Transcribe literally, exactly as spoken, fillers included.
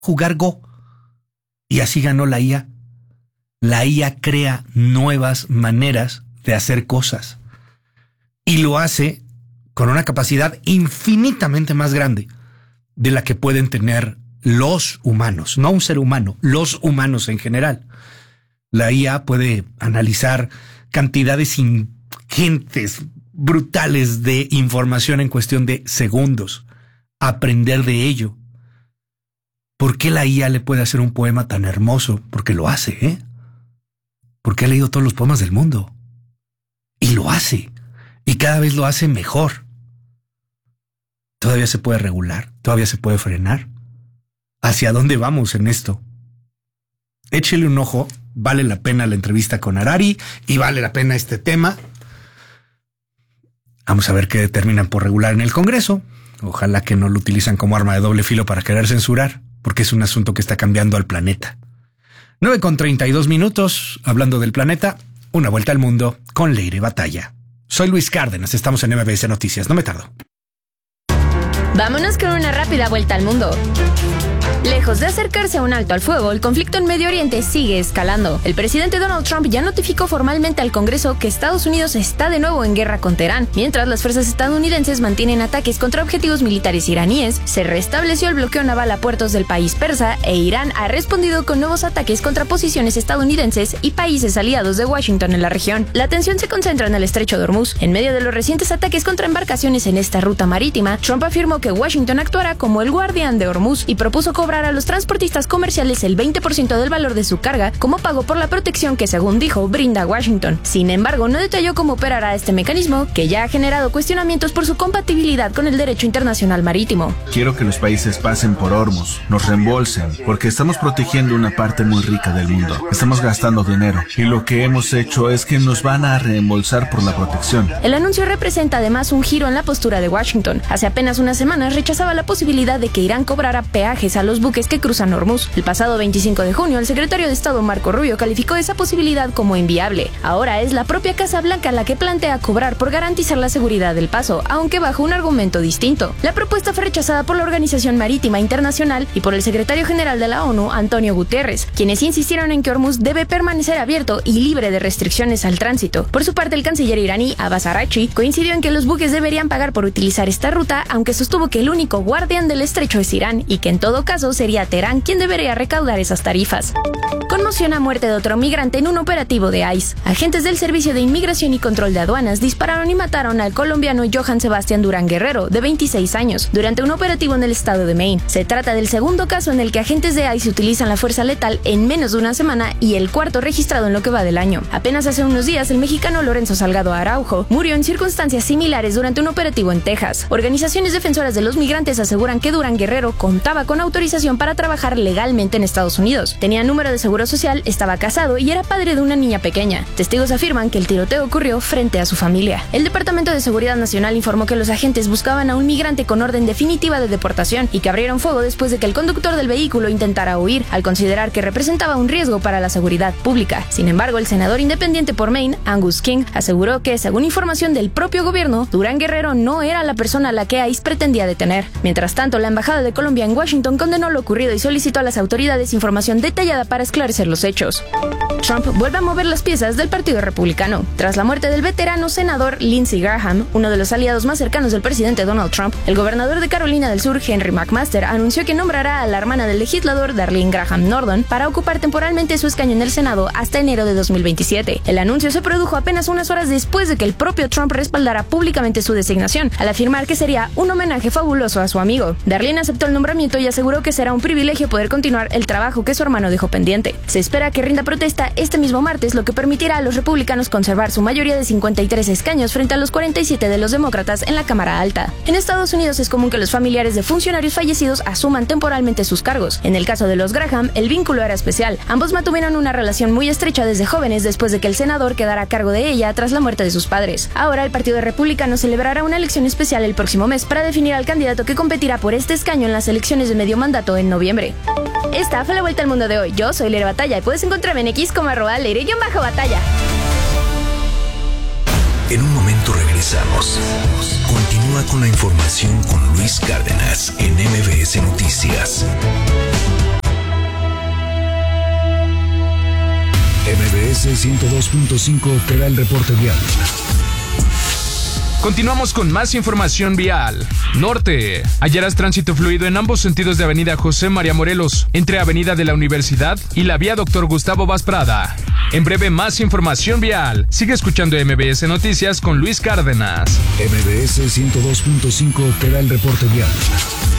jugar Go. Y así ganó la I A. La I A crea nuevas maneras de hacer cosas. Y lo hace con una capacidad infinitamente más grande de la que pueden tener los humanos. No un ser humano, los humanos en general. La I A puede analizar cantidades ingentes, brutales de información en cuestión de segundos. Aprender de ello. ¿Por qué la I A le puede hacer un poema tan hermoso? Porque lo hace, ¿eh? Porque ha leído todos los poemas del mundo. Y lo hace. Y cada vez lo hace mejor. Todavía se puede regular. Todavía se puede frenar. ¿Hacia dónde vamos en esto? Échele un ojo. Vale la pena la entrevista con Harari y vale la pena este tema. Vamos a ver qué determinan por regular en el Congreso. Ojalá que no lo utilizan como arma de doble filo para querer censurar, porque es un asunto que está cambiando al planeta. nueve con treinta y dos minutos, hablando del planeta, una vuelta al mundo con Leire Batalla. Soy Luis Cárdenas, estamos en M B S Noticias, no me tardo. Vámonos con una rápida vuelta al mundo. Lejos de acercarse a un alto al fuego, el conflicto en Medio Oriente sigue escalando. El presidente Donald Trump ya notificó formalmente al Congreso que Estados Unidos está de nuevo en guerra con Teherán. Mientras las fuerzas estadounidenses mantienen ataques contra objetivos militares iraníes, se restableció el bloqueo naval a puertos del país persa e Irán ha respondido con nuevos ataques contra posiciones estadounidenses y países aliados de Washington en la región. La tensión se concentra en el estrecho de Hormuz. En medio de los recientes ataques contra embarcaciones en esta ruta marítima, Trump afirmó que Washington actuará como el guardián de Hormuz y propuso cobrar a los transportistas comerciales el veinte por ciento del valor de su carga como pago por la protección que, según dijo, brinda Washington. Sin embargo, no detalló cómo operará este mecanismo, que ya ha generado cuestionamientos por su compatibilidad con el derecho internacional marítimo. Quiero que los países pasen por Hormuz, nos reembolsen, porque estamos protegiendo una parte muy rica del mundo. Estamos gastando dinero y lo que hemos hecho es que nos van a reembolsar por la protección. El anuncio representa además un giro en la postura de Washington. Hace apenas unas semanas rechazaba la posibilidad de que Irán cobrara peajes a los buques que cruzan Hormuz. El pasado veinticinco de junio, el secretario de Estado Marco Rubio calificó esa posibilidad como inviable. Ahora es la propia Casa Blanca la que plantea cobrar por garantizar la seguridad del paso, aunque bajo un argumento distinto. La propuesta fue rechazada por la Organización Marítima Internacional y por el secretario general de la ONU, Antonio Guterres, quienes insistieron en que Hormuz debe permanecer abierto y libre de restricciones al tránsito. Por su parte, el canciller iraní, Abbas Araghchi, coincidió en que los buques deberían pagar por utilizar esta ruta, aunque sostuvo que el único guardián del estrecho es Irán y que en todo caso sería Teherán quien debería recaudar esas tarifas. Conmoción a muerte de otro migrante en un operativo de ICE. Agentes del Servicio de Inmigración y Control de Aduanas dispararon y mataron al colombiano Johan Sebastián Durán Guerrero, de veintiséis años, durante un operativo en el estado de Maine. Se trata del segundo caso en el que agentes de ICE utilizan la fuerza letal en menos de una semana y el cuarto registrado en lo que va del año. Apenas hace unos días, el mexicano Lorenzo Salgado Araujo murió en circunstancias similares durante un operativo en Texas. Organizaciones defensoras de los migrantes aseguran que Durán Guerrero contaba con autorización para trabajar legalmente en Estados Unidos. Tenía número de seguro social, estaba casado y era padre de una niña pequeña. Testigos afirman que el tiroteo ocurrió frente a su familia. El Departamento de Seguridad Nacional informó que los agentes buscaban a un migrante con orden definitiva de deportación y que abrieron fuego después de que el conductor del vehículo intentara huir, al considerar que representaba un riesgo para la seguridad pública. Sin embargo, el senador independiente por Maine, Angus King, aseguró que, según información del propio gobierno, Durán Guerrero no era la persona a la que ICE pretendía detener. Mientras tanto, la Embajada de Colombia en Washington condenó lo ocurrido y solicitó a las autoridades información detallada para esclarecer los hechos. Trump vuelve a mover las piezas del Partido Republicano. Tras la muerte del veterano senador Lindsey Graham, uno de los aliados más cercanos del presidente Donald Trump, el gobernador de Carolina del Sur, Henry McMaster, anunció que nombrará a la hermana del legislador Darlene Graham Nordon para ocupar temporalmente su escaño en el Senado hasta enero de dos mil veintisiete. El anuncio se produjo apenas unas horas después de que el propio Trump respaldara públicamente su designación, al afirmar que sería un homenaje fabuloso a su amigo. Darlene aceptó el nombramiento y aseguró que será un privilegio poder continuar el trabajo que su hermano dejó pendiente. Se espera que rinda protesta este mismo martes, lo que permitirá a los republicanos conservar su mayoría de cincuenta y tres escaños frente a los cuarenta y siete de los demócratas en la Cámara Alta. En Estados Unidos es común que los familiares de funcionarios fallecidos asuman temporalmente sus cargos. En el caso de los Graham, el vínculo era especial. Ambos mantuvieron una relación muy estrecha desde jóvenes después de que el senador quedara a cargo de ella tras la muerte de sus padres. Ahora el Partido Republicano celebrará una elección especial el próximo mes para definir al candidato que competirá por este escaño en las elecciones de medio mandato en noviembre. Esta fue la vuelta al mundo de hoy. Yo soy Leire Batalla y puedes encontrarme en X como arroba Leire-Batalla. En un momento regresamos. Continúa con la información con Luis Cárdenas en M B S Noticias. S ciento dos punto cinco te da el reporte vial. Continuamos con más información vial. Norte. Hallarás tránsito fluido en ambos sentidos de Avenida José María Morelos, entre Avenida de la Universidad y la vía Doctor Gustavo Vaz Prada. En breve, más información vial. Sigue escuchando M B S Noticias con Luis Cárdenas. M B S ciento dos punto cinco te da el reporte vial.